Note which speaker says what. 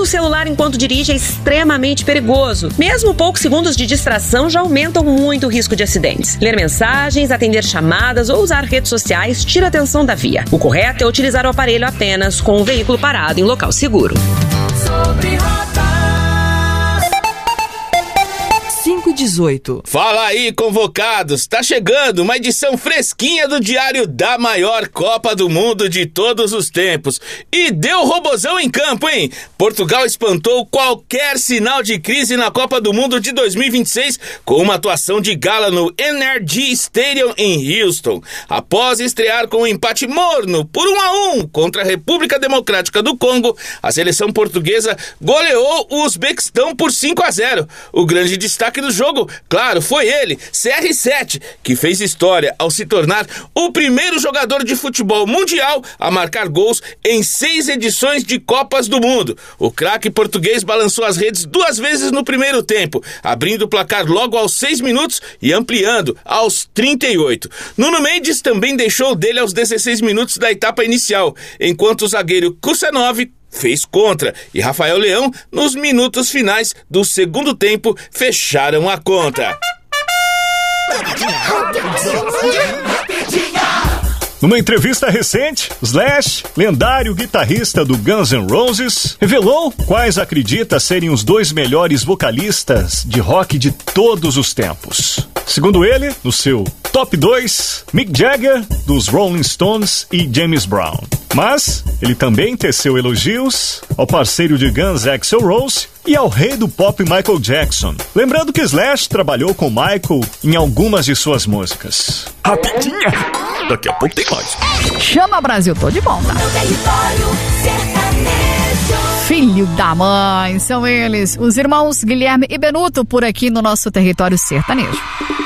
Speaker 1: celular enquanto dirige é extremamente perigoso. Mesmo poucos segundos de distração já aumentam muito o risco de acidentes. Ler mensagens, atender chamadas ou usar redes sociais tira a atenção da via. O correto é utilizar o aparelho apenas com o veículo parado em local seguro.
Speaker 2: Sobre rodas. 5:18.
Speaker 3: Fala aí, convocados! Tá chegando uma edição fresquinha do Diário da maior Copa do Mundo de todos os tempos. E deu robozão em campo, hein? Portugal espantou qualquer sinal de crise na Copa do Mundo de 2026 com uma atuação de gala no NRG Stadium em Houston. Após estrear com um empate morno por 1-1 contra a República Democrática do Congo, a seleção portuguesa goleou o Uzbequistão por 5-0. O grande destaque do jogo, claro, foi ele, CR7, que fez história ao se tornar o primeiro jogador de futebol mundial a marcar gols em 6 edições de Copas do Mundo. O craque português balançou as redes 2 vezes no primeiro tempo, abrindo o placar logo aos 6 minutos e ampliando aos 38. Nuno Mendes também deixou dele aos 16 minutos da etapa inicial, enquanto o zagueiro Kusanov fez contra, e Rafael Leão, nos minutos finais do segundo tempo, fecharam a conta.
Speaker 4: Numa entrevista recente, Slash, lendário guitarrista do Guns N' Roses, revelou quais acredita serem os 2 melhores vocalistas de rock de todos os tempos. Segundo ele, no seu top 2, Mick Jagger, dos Rolling Stones, e James Brown. Mas ele também teceu elogios ao parceiro de Guns, Axl Rose, e ao rei do pop Michael Jackson. Lembrando que Slash trabalhou com Michael em algumas de suas músicas. Rapidinha! Daqui a pouco tem mais.
Speaker 5: Chama Brasil, tô de bom, tá? Filho da mãe, são eles, os irmãos Guilherme e Benuto, por aqui no nosso território sertanejo.